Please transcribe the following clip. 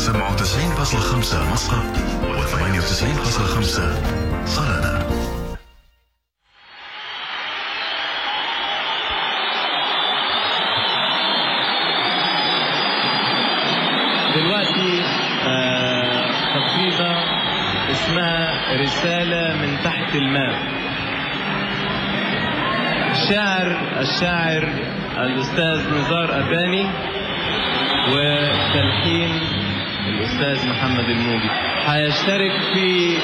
97.5 مسقط و98.5 صلالة. دلوقتي قصيدة اسمها رسالة من تحت الماء. الشاعر الأستاذ نزار أباني، وتلحين الأستاذ محمد الموجي. هيشترك في